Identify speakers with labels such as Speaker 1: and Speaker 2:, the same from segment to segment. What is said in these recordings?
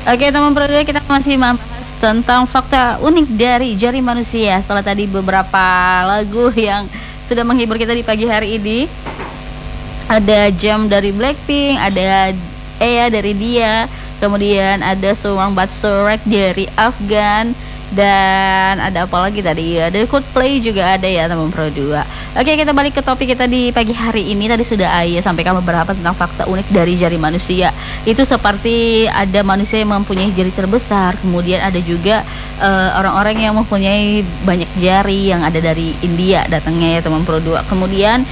Speaker 1: Oke teman berdua, kita masih membahas tentang fakta unik dari jari manusia. Setelah tadi beberapa lagu yang sudah menghibur kita di pagi hari ini, ada Jam dari Blackpink, ada Ea dari Dia, kemudian ada Seorang But Sorek dari Afgan, dan ada apa lagi tadi ya, dari Coldplay juga ada ya teman Pro 2. Oke, kita balik ke topik kita di pagi hari ini. Tadi sudah Ayah sampaikan beberapa tentang fakta unik dari jari manusia. Itu seperti ada manusia yang mempunyai jari terbesar, kemudian ada juga orang-orang yang mempunyai banyak jari yang ada dari India datangnya ya teman Pro 2. Kemudian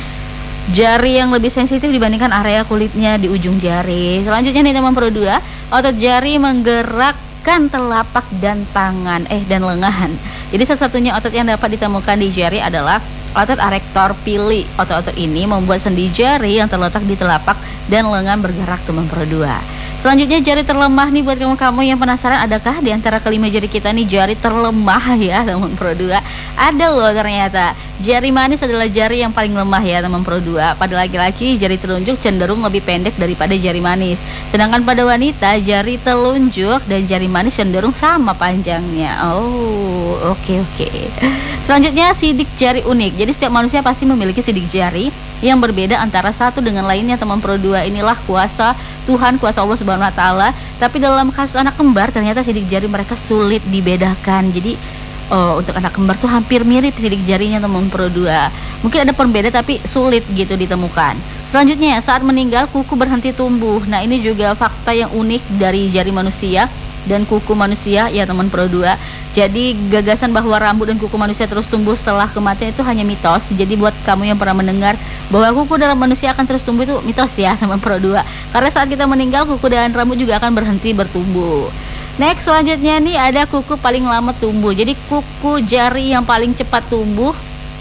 Speaker 1: jari yang lebih sensitif dibandingkan area kulitnya di ujung jari. Selanjutnya nih teman Pro 2, otot jari menggerakkan telapak dan tangan dan lengan. Jadi salah satunya otot yang dapat ditemukan di jari adalah otot arektor pili. Otot-otot ini membuat sendi jari yang terletak di telapak dan lengan bergerak teman Pro 2. Selanjutnya jari terlemah nih, buat kamu yang penasaran, adakah di antara kelima jari kita nih jari terlemah ya teman Pro 2? Ada loh ternyata. Jari manis adalah jari yang paling lemah ya teman Pro 2. Pada laki-laki jari telunjuk cenderung lebih pendek daripada jari manis. Sedangkan pada wanita jari telunjuk dan jari manis cenderung sama panjangnya. Oh, oke. Selanjutnya sidik jari unik. Jadi setiap manusia pasti memiliki sidik jari yang berbeda antara satu dengan lainnya teman Pro 2. Inilah kuasa Tuhan, kuasa Allah Subhanahu wa taala. Tapi dalam kasus anak kembar ternyata sidik jari mereka sulit dibedakan. Jadi untuk anak kembar tuh hampir mirip sidik jarinya teman Pro 2. Mungkin ada perbedaan tapi sulit gitu ditemukan. Selanjutnya, saat meninggal kuku berhenti tumbuh. Nah, ini juga fakta yang unik dari jari manusia dan kuku manusia ya teman Pro 2. Jadi gagasan bahwa rambut dan kuku manusia terus tumbuh setelah kematian itu hanya mitos. Jadi buat kamu yang pernah mendengar bahwa kuku dalam manusia akan terus tumbuh, itu mitos ya teman Pro 2. Karena saat kita meninggal kuku dan rambut juga akan berhenti bertumbuh. Next, selanjutnya nih ada kuku paling lama tumbuh. Jadi kuku jari yang paling cepat tumbuh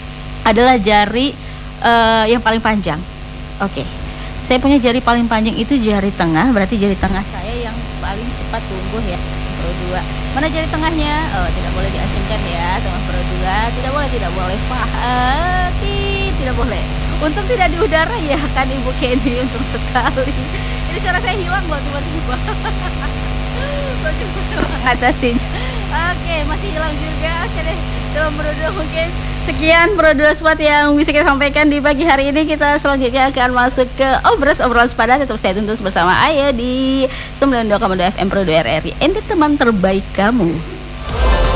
Speaker 1: adalah jari yang paling panjang. Oke. Saya punya jari paling panjang itu jari tengah, berarti jari tengah saya yang paling cepat tumbuh ya, Pro 2. Mana jari tengahnya? Tidak boleh diacungkan ya, teman Pro 2. Tidak boleh. Tidak boleh. Untung tidak di udara ya kan Ibu Kenny, untung sekali. Jadi suara saya hilang loh tiba-tiba. Ngatasin. Oke, masih hilang juga. Oke deh, teman Pro 2, mungkin sekian Pro 2 Spot yang bisa kita sampaikan di pagi hari ini. Kita selanjutnya akan masuk ke obrolan sepadan. Tetap stay tune terus bersama Ayah di 92,2 FM Pro 2 RRI. Ente teman terbaik kamu.